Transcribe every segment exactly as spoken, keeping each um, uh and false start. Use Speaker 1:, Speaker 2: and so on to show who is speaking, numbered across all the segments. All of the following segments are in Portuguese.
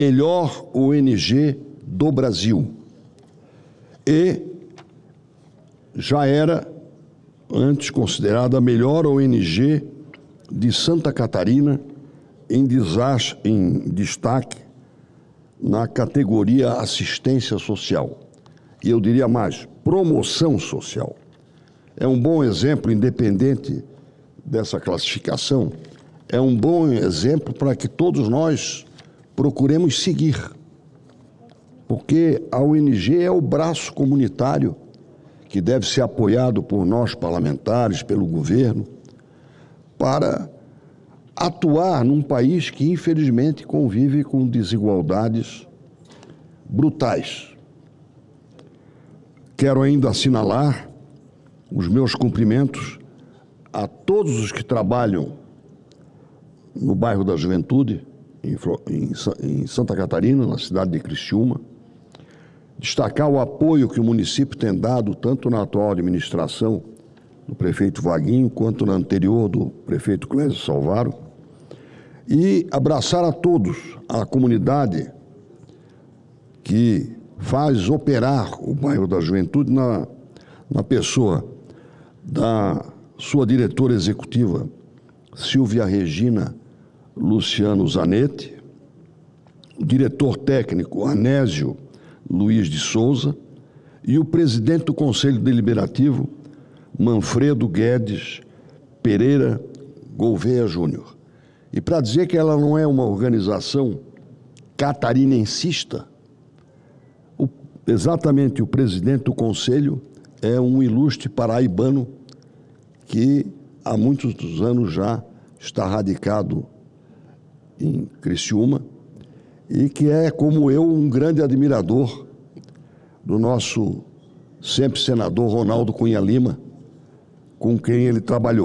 Speaker 1: melhor O N G do Brasil e já era antes considerada a melhor O N G de Santa Catarina em, desastre, em destaque na categoria assistência social. E eu diria mais, promoção social. É um bom exemplo, independente dessa classificação, é um bom exemplo para que todos nós procuremos seguir. Porque a O N G é o braço comunitário que deve ser apoiado por nós parlamentares, pelo governo, para atuar num país que, infelizmente, convive com desigualdades brutais. Quero ainda assinalar os meus cumprimentos a todos os que trabalham no bairro da Juventude, em, em, em Santa Catarina, na cidade de Criciúma. Destacar o apoio que o município tem dado, tanto na atual administração do prefeito Vaguinho, quanto na anterior do prefeito Clésio Salvaro, e abraçar a todos, a comunidade que faz operar o bairro da Juventude na, na pessoa da sua diretora executiva, Silvia Regina Luciano Zanetti, o diretor técnico Anésio Luiz de Souza e o presidente do Conselho Deliberativo, Manfredo Guedes Pereira Gouveia Júnior. E para dizer que ela não é uma organização catarinensista, o, exatamente o presidente do Conselho é um ilustre paraibano que há muitos anos já está radicado em Criciúma e que é, como eu, um grande admirador do nosso sempre senador Ronaldo Cunha Lima, com quem ele trabalhou.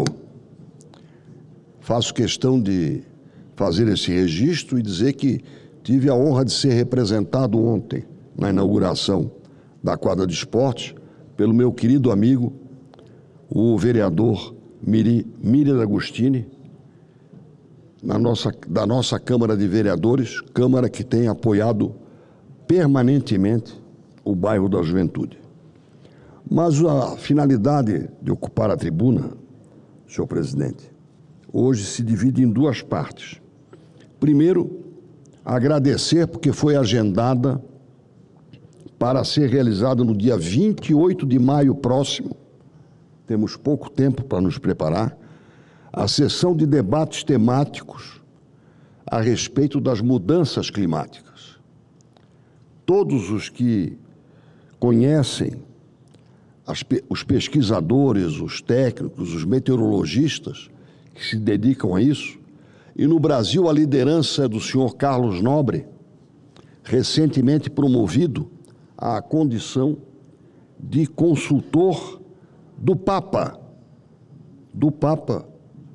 Speaker 1: Faço questão de fazer esse registro e dizer que tive a honra de ser representado ontem na inauguração da quadra de esportes pelo meu querido amigo, o vereador Miri, Miriam Agostini, na nossa, da nossa Câmara de Vereadores, Câmara que tem apoiado permanentemente o bairro da Juventude. Mas a finalidade de ocupar a tribuna, senhor presidente, hoje se divide em duas partes. Primeiro, agradecer porque foi agendada para ser realizada no dia vinte e oito de maio próximo, temos pouco tempo para nos preparar, a sessão de debates temáticos a respeito das mudanças climáticas. Todos os que conhecem as, os pesquisadores, os técnicos, os meteorologistas que se dedicam a isso, e no Brasil a liderança é do senhor Carlos Nobre, recentemente promovido à condição de consultor do Papa, do Papa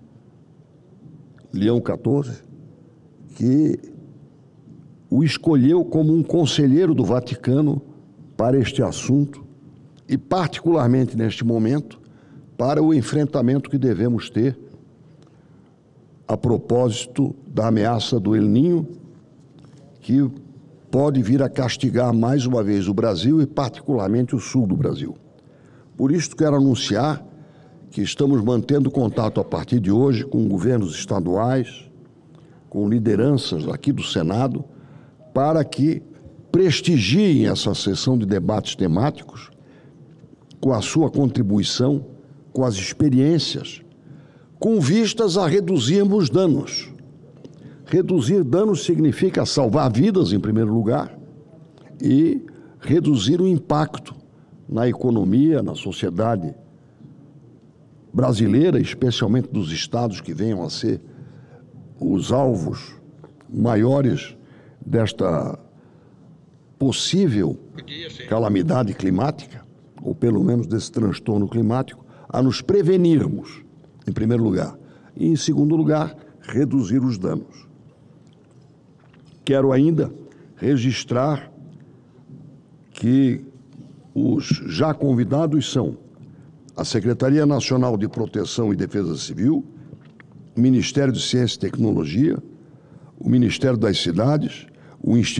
Speaker 1: Leão quatorze, que o escolheu como um conselheiro do Vaticano para este assunto e, particularmente neste momento, para o enfrentamento que devemos ter a propósito da ameaça do El Niño, que pode vir a castigar mais uma vez o Brasil e particularmente o sul do Brasil. Por isso quero anunciar que estamos mantendo contato a partir de hoje com governos estaduais, com lideranças aqui do Senado, para que prestigiem essa sessão de debates temáticos com a sua contribuição, com as experiências, com vistas a reduzirmos danos. Reduzir danos significa salvar vidas, em primeiro lugar, e reduzir o impacto na economia, na sociedade brasileira, especialmente dos estados que venham a ser os alvos maiores desta possível calamidade climática, ou pelo menos desse transtorno climático, a nos prevenirmos, em primeiro lugar. E, em segundo lugar, reduzir os danos. Quero ainda registrar que os já convidados são a Secretaria Nacional de Proteção e Defesa Civil, o Ministério de Ciência e Tecnologia, o Ministério das Cidades, o Instituto